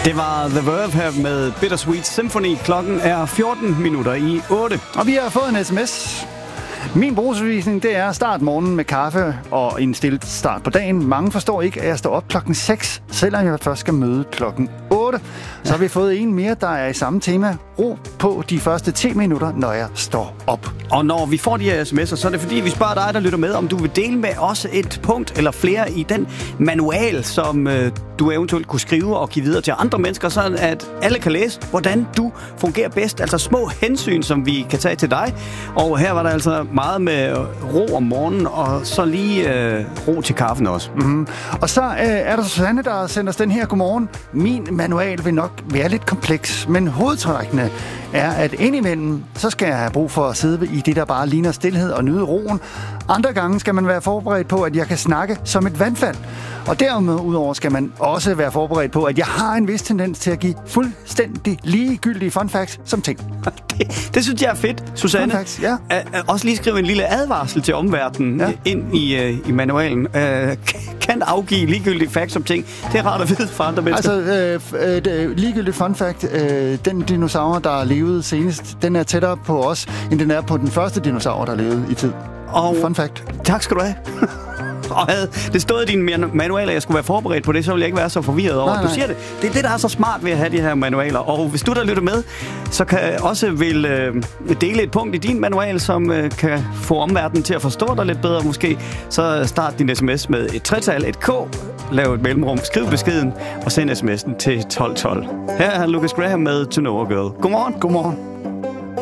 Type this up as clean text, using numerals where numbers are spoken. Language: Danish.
Det var The Verve her med Bittersweet Symphony. Klokken er 8:14. Og vi har fået en sms. Min brugsudvisning, det er start morgenen med kaffe og en stille start på dagen. Mange forstår ikke, at jeg står op klokken 6, selvom jeg først skal møde klokken 8. Så har vi fået en mere, der er i samme tema. Ro på de første 10 minutter, når jeg står op. Og når vi får de her sms'er, så er det fordi, vi spørger dig, der lytter med, om du vil dele med os et punkt eller flere i den manual, som du eventuelt kunne skrive og give videre til andre mennesker, så at alle kan læse, hvordan du fungerer bedst. Altså små hensyn, som vi kan tage til dig. Og her var der altså meget med ro om morgenen, og så lige ro til kaffen også. Mm-hmm. Og så er der Susanne, der sender os den her godmorgen. Min manual vil nok være lidt kompleks, men hovedtrækkende er, at indimellem, så skal jeg have brug for at sidde i det, der bare ligner stilhed og nyde roen. Andre gange skal man være forberedt på, at jeg kan snakke som et vandfald. Og derudover skal man også være forberedt på, at jeg har en vis tendens til at give fuldstændig ligegyldige fun facts som ting. Det synes jeg er fedt, Susanne. Fun facts, ja. Også lige skrive en lille advarsel til omverdenen ind i manualen. Kan afgive ligegyldige facts som ting. Det er rart at vide for andre mennesker. Altså, ligegyldigt fun fact. Den dinosaur, der levede senest, den er tættere på os, end den er på den første dinosaur, der levede i tid. Og fun fact. Tak skal du have. Og havde det stået i din manual, at jeg skulle være forberedt på det, så ville jeg ikke være så forvirret over. Nej. Du siger det. Det er det, der er så smart ved at have de her manualer. Og hvis du der lytter med, så kan jeg også dele et punkt i din manual, som kan få omverdenen til at forstå dig lidt bedre måske. Så start din sms med et tretal, et K, lav et mellemrum, skriv beskeden og send sms'en til 1212. Her er Lucas Graham med To Know a Girl. Godmorgen. Godmorgen.